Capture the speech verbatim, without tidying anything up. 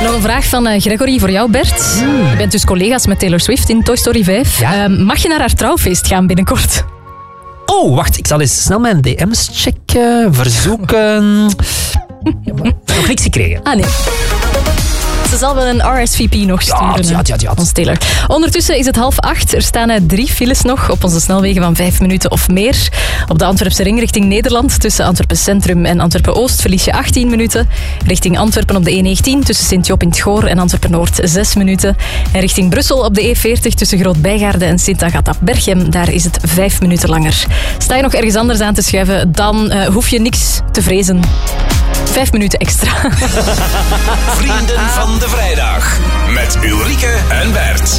Nog een vraag van uh, Gregory voor jou, Bert. Mm. Je bent dus collega's met Taylor Swift in Toy Story vijf. Ja? Uh, mag je naar haar trouwfeest gaan binnenkort? Oh, wacht. Ik zal eens snel mijn D M's checken. Verzoeken. Ja, maar nog niks gekregen. Ah, nee. Ze zal wel een R S V P nog sturen. Ja, ja, ja, ons Taylor. Ondertussen is het half acht. Er staan er drie files nog op onze snelwegen van vijf minuten of meer. Op de Antwerpse ring richting Nederland tussen Antwerpen Centrum en Antwerpen Oost verlies je achttien minuten. Richting Antwerpen op de E negentien tussen Sint-Job in het Goor en Antwerpen Noord zes minuten. En richting Brussel op de E veertig tussen Groot-Bijgaarde en Sint-Agatha-Berchem. Daar is het vijf minuten langer. Sta je nog ergens anders aan te schuiven, dan uh, hoef je niks te vrezen. Vijf minuten extra. Vrienden van de vrijdag. Met Ulrike en Bert.